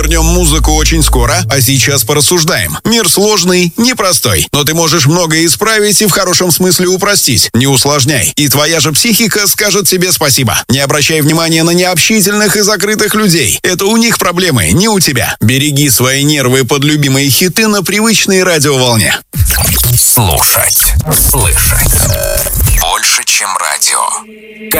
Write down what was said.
вернем музыку очень скоро, а сейчас порассуждаем. Мир сложный, непростой, но ты можешь многое исправить и в хорошем смысле упростить. Не усложняй, и твоя же психика скажет себе спасибо. Не обращай внимания на необщительных и закрытых людей. Это у них проблемы, не у тебя. Береги свои нервы под любимые хиты на привычной радиоволне. Слушать, слышать. Больше, чем радио.